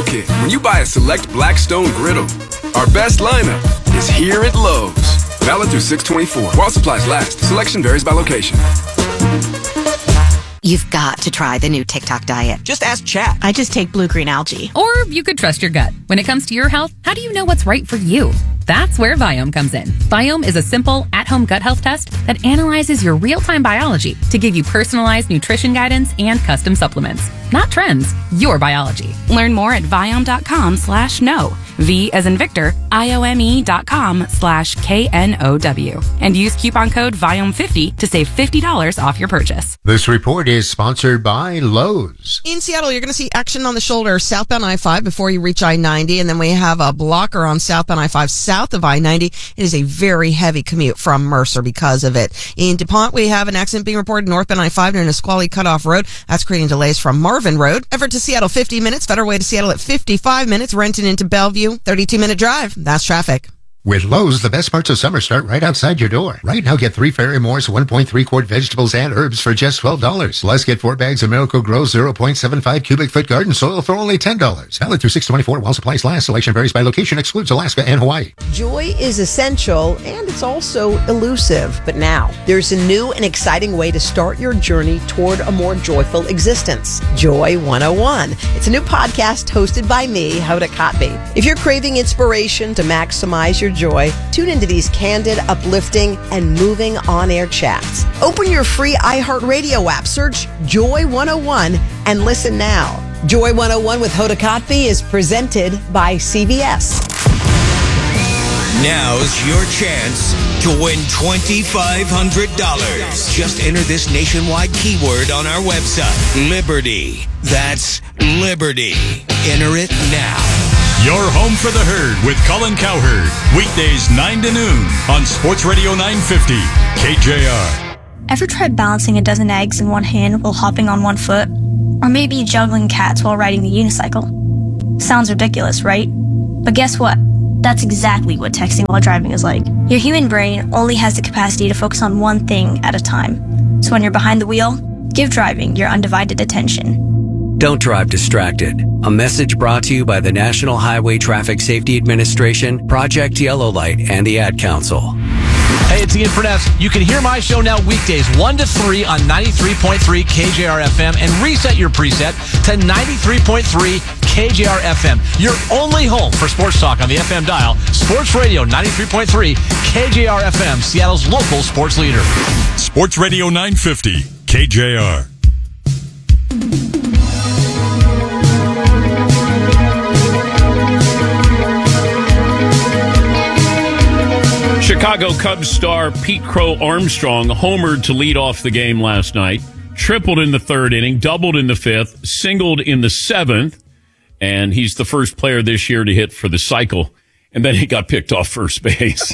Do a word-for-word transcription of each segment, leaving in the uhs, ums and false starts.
kit when you buy a select Blackstone griddle. Our best lineup is here at Lowe's. Valid through six twenty-four. While supplies last. Selection varies by location. You've got to try the new TikTok diet. Just ask Chat. I just take blue-green algae. Or you could trust your gut. When it comes to your health, how do you know what's right for you? That's where Viome comes in. Viome is a simple, at-home gut health test that analyzes your real-time biology to give you personalized nutrition guidance and custom supplements. Not trends, your biology. Learn more at Viome.com slash no. V as in Victor, I-O-M-E dot com slash K-N-O-W. And use coupon code Viome fifty to save fifty dollars off your purchase. This report is sponsored by Lowe's. In Seattle, you're going to see action on the shoulder southbound I five before you reach I ninety, and then we have a blocker on southbound I five south of I ninety. It is a very heavy commute from Mercer because of it. In DuPont, we have an accident being reported northbound I five near Nisqually Cutoff Road. That's creating delays from Marvin Road. Everett to Seattle, fifty minutes. Federal Way to Seattle at fifty-five minutes. Renton into Bellevue, thirty-two minute drive. That's traffic. With Lowe's, the best parts of summer start right outside your door. Right now, get three Ferry Moore's one point three quart vegetables and herbs for just twelve dollars. Plus, get four bags of Miracle Grow zero point seven five cubic foot garden soil for only ten dollars. Valid through six twenty-four while supplies last. Selection varies by location, excludes Alaska and Hawaii. Joy is essential, and it's also elusive. But now, there's a new and exciting way to start your journey toward a more joyful existence. Joy one oh one. It's a new podcast hosted by me, Hoda Kotb. If you're craving inspiration to maximize your joy, tune into these candid, uplifting, and moving on-air chats. Open your free iHeartRadio app, search Joy one oh one, and listen now. Joy one oh one with Hoda Kotb is presented by C V S. Now's your chance to win twenty-five hundred dollars. Just enter this nationwide keyword on our website, Liberty. That's Liberty. Enter it now. Your home for the herd with Colin Cowherd. Weekdays nine to noon on Sports Radio nine fifty K J R. Ever tried balancing a dozen eggs in one hand while hopping on one foot? Or maybe juggling cats while riding the unicycle? Sounds ridiculous, right? But guess what? That's exactly what texting while driving is like. Your human brain only has the capacity to focus on one thing at a time. So when you're behind the wheel, give driving your undivided attention. Don't drive distracted. A message brought to you by the National Highway Traffic Safety Administration, Project Yellow Light, and the Ad Council. Hey, it's Ian Furness. You can hear my show now weekdays one to three on ninety-three point three K J R F M and reset your preset to ninety-three point three K J R F M. Your only home for sports talk on the F M dial. Sports Radio ninety-three point three K J R F M, Seattle's local sports leader. Sports Radio nine fifty K J R. Chicago Cubs star Pete Crow Armstrong homered to lead off the game last night, tripled in the third inning, doubled in the fifth, singled in the seventh, and he's the first player this year to hit for the cycle, and then he got picked off first base.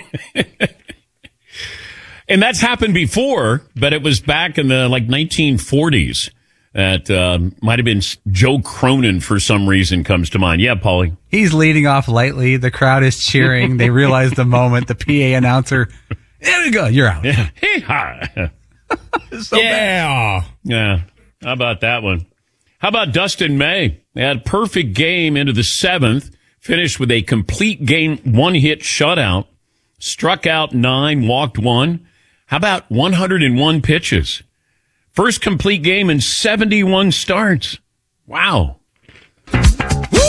And that's happened before, but it was back in the like nineteen forties. That um, might have been Joe Cronin for some reason comes to mind. Yeah, Paulie. He's leading off lightly. The crowd is cheering. They realize the moment. The P A announcer, there we go. You're out. Yeah. Hey-ha. So yeah. Bad. Yeah. How about that one? How about Dustin May? They had a perfect game into the seventh, finished with a complete game, one hit shutout, struck out nine, walked one. How about one hundred one pitches? First complete game in seventy-one starts. Wow. Woo!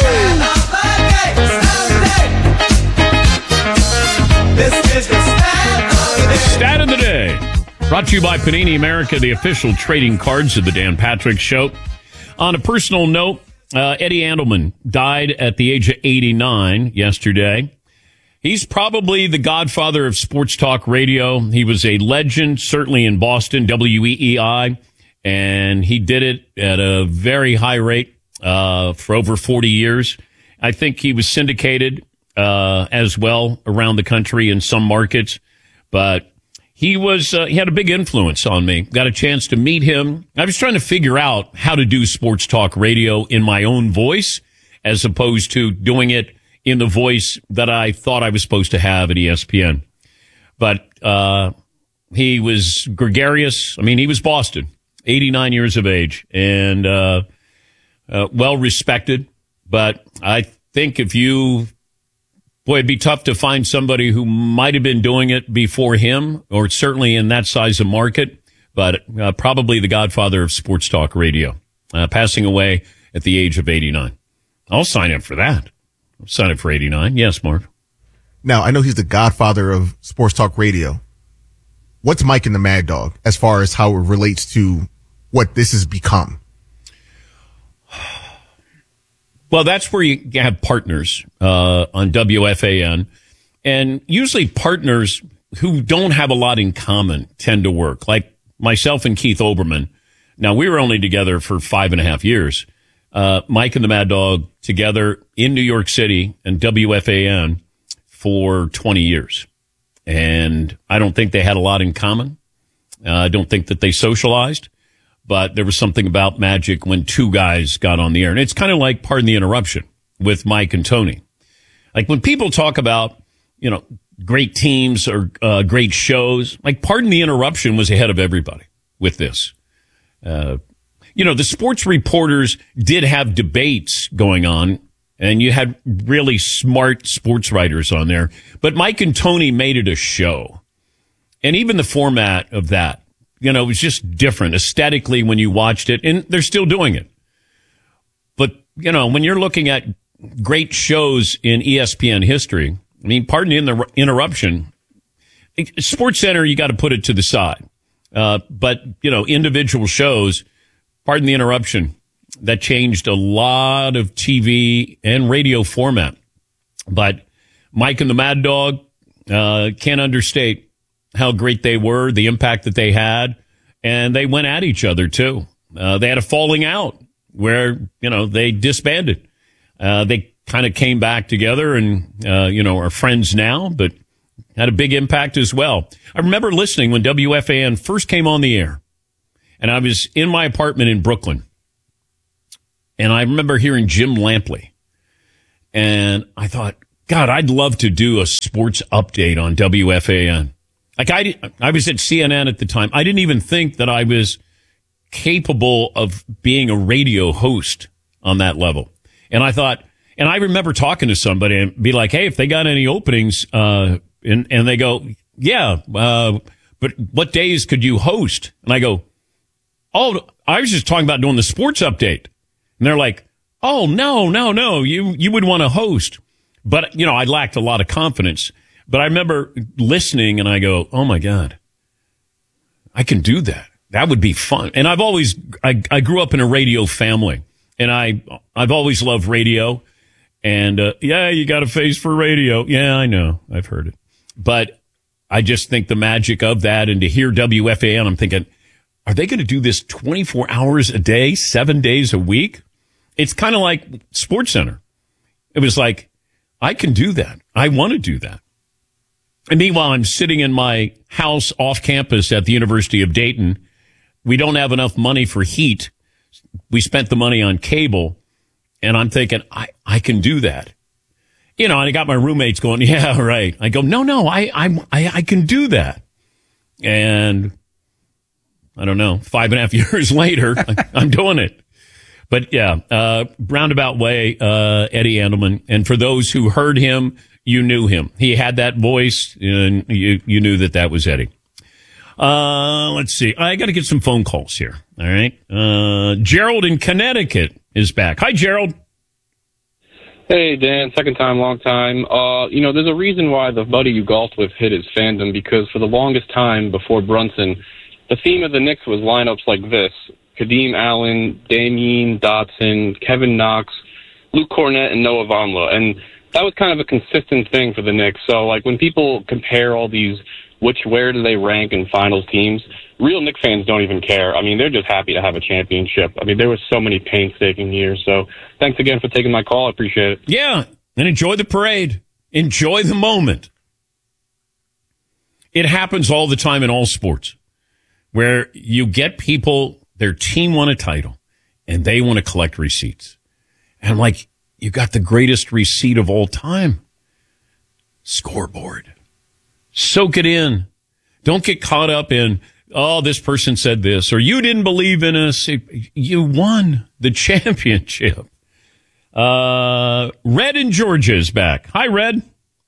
Stat of the day. Brought to you by Panini America, the official trading cards of the Dan Patrick Show. On a personal note, uh, Eddie Andelman died at the age of eighty-nine yesterday. He's probably the godfather of sports talk radio. He was a legend, certainly in Boston, W E E I, and he did it at a very high rate uh for over forty years. I think he was syndicated uh as well around the country in some markets, but he was uh, he had a big influence on me. Got a chance to meet him. I was trying to figure out how to do sports talk radio in my own voice as opposed to doing it in the voice that I thought I was supposed to have at E S P N. But uh he was gregarious. I mean, he was Boston, eighty-nine years of age, and uh, uh well respected. But I think if you, boy, it'd be tough to find somebody who might have been doing it before him, or certainly in that size of market, but uh, probably the godfather of sports talk radio, uh, passing away at the age of eighty-nine. I'll sign up for that. I'll sign up for eighty-nine. Yes, Mark. Now, I know he's the godfather of sports talk radio. What's Mike and the Mad Dog as far as how it relates to what this has become? Well, that's where you have partners uh, on W F A N. And usually partners who don't have a lot in common tend to work. Like myself and Keith Olbermann. Now, we were only together for five and a half years. Uh, Mike and the Mad Dog together in New York City and W F A N for twenty years. And I don't think they had a lot in common. Uh, I don't think that they socialized, but there was something about magic when two guys got on the air. And it's kind of like Pardon the Interruption with Mike and Tony. Like when people talk about, you know, great teams or uh, great shows, like Pardon the Interruption was ahead of everybody with this. Uh, you know, the sports reporters did have debates going on, and you had really smart sports writers on there. But Mike and Tony made it a show. And even the format of that, you know, it was just different aesthetically when you watched it. And they're still doing it. But, you know, when you're looking at great shows in E S P N history, I mean, pardon the interruption, Sports Center, you got to put it to the side. Uh, but, you know, individual shows, pardon the interruption, that changed a lot of T V and radio format. But Mike and the Mad Dog, uh, can't understate how great they were, the impact that they had. And they went at each other, too. Uh, they had a falling out where, you know, they disbanded. Uh, they kind of came back together and, uh, you know, are friends now, but had a big impact as well. I remember listening when W F A N first came on the air, and I was in my apartment in Brooklyn. And I remember hearing Jim Lampley. And I thought, God, I'd love to do a sports update on W F A N. Like I, I was at C N N at the time. I didn't even think that I was capable of being a radio host on that level. And I thought, and I remember talking to somebody and be like, hey, if they got any openings, uh, and, and they go, yeah, uh, but what days could you host? And I go, oh, I was just talking about doing the sports update. And they're like, oh, no, no, no, you, you would want to host. But, you know, I lacked a lot of confidence. But I remember listening and I go, oh, my God, I can do that. That would be fun. And I've always, I, I grew up in a radio family, and I, I've always loved radio. And, uh, yeah, you got a face for radio. Yeah, I know. I've heard it. But I just think the magic of that, and to hear W F A N, I'm thinking, are they going to do this twenty-four hours a day, seven days a week? It's kind of like Sports Center. It was like, I can do that. I want to do that. And meanwhile, I'm sitting in my house off campus at the University of Dayton. We don't have enough money for heat. We spent the money on cable. And I'm thinking, I, I can do that. You know, and I got my roommates going, yeah, right. I go, no, no, I, I, I, I can do that. And I don't know, five and a half years later, I'm doing it. But yeah, uh, roundabout way, uh, Eddie Andelman. And for those who heard him, you knew him. He had that voice, and you, you knew that that was Eddie. Uh, let's see. I got to get some phone calls here. All right. Uh, Gerald in Connecticut is back. Hi, Gerald. Hey, Dan. Second time, long time. Uh, you know, there's a reason why the buddy you golfed with hit his fandom, because for the longest time before Brunson, the theme of the Knicks was lineups like this: Kadeem Allen, Damyean Dotson, Kevin Knox, Luke Cornett, and Noah Vonleh. And that was kind of a consistent thing for the Knicks. So, like, when people compare all these, which, where do they rank in finals teams, real Knicks fans don't even care. I mean, they're just happy to have a championship. I mean, there was so many painstaking years. So thanks again for taking my call. I appreciate it. Yeah, and enjoy the parade. Enjoy the moment. It happens all the time in all sports, where you get people, their team won a title, and they want to collect receipts. And I'm like, you got the greatest receipt of all time. Scoreboard. Soak it in. Don't get caught up in, oh, this person said this, or you didn't believe in us. You won the championship. Uh, Uh, Red in Georgia is back. Hi, Red.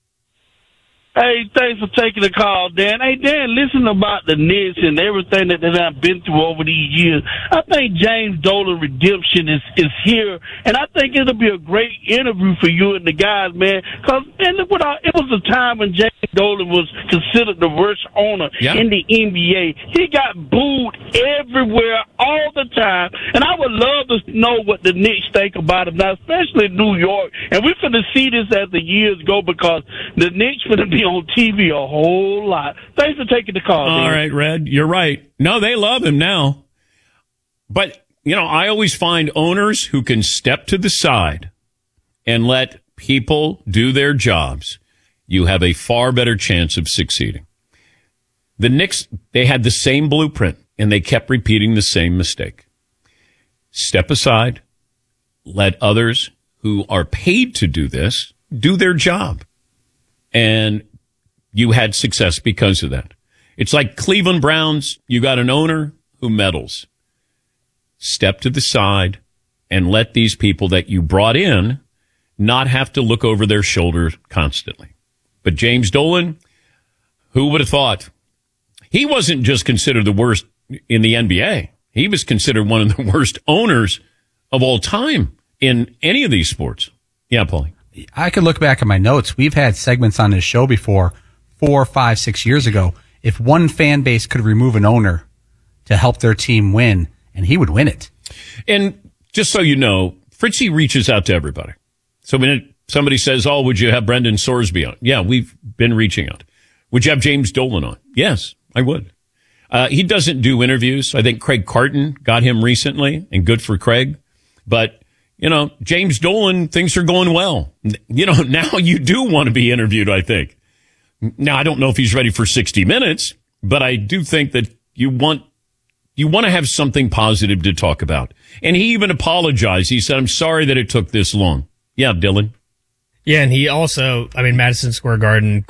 Hey, thanks for taking the call, Dan. Hey, Dan, listen about the Knicks and everything that they've been through over these years. I think James Dolan redemption is, is here, and I think it'll be a great interview for you and the guys, man. Because man, look what I, it was a time when James Dolan was considered the worst owner yeah. in the N B A. He got booed everywhere all the time, and I would love to know what the Knicks think about him now, especially in New York. And we're going to see this as the years go because the Knicks going to be on T V a whole lot. Thanks for taking the call. All Dan. right, Red, you're right. No, they love him now. But, you know, I always find owners who can step to the side and let people do their jobs, you have a far better chance of succeeding. The Knicks, they had the same blueprint, and they kept repeating the same mistake. Step aside, let others who are paid to do this do their job. And you had success because of that. It's like Cleveland Browns. You got an owner who meddles. Step to the side and let these people that you brought in not have to look over their shoulder constantly. But James Dolan, who would have thought? He wasn't just considered the worst in the N B A. He was considered one of the worst owners of all time in any of these sports. Yeah, Paulie. I could look back at my notes. We've had segments on this show before, four, five, six years ago. If one fan base could remove an owner to help their team win, and he would win it. And just so you know, Fritzy reaches out to everybody. So when somebody says, oh, would you have Brendan Sorsby on? Yeah, we've been reaching out. Would you have James Dolan on? Yes, I would. Uh, he doesn't do interviews. I think Craig Carton got him recently, and good for Craig. But you know, James Dolan, things are going well. You know, now you do want to be interviewed, I think. Now, I don't know if he's ready for sixty minutes, but I do think that you want you want to have something positive to talk about. And he even apologized. He said, I'm sorry that it took this long. Yeah, Dylan. Yeah, and he also, I mean, Madison Square Garden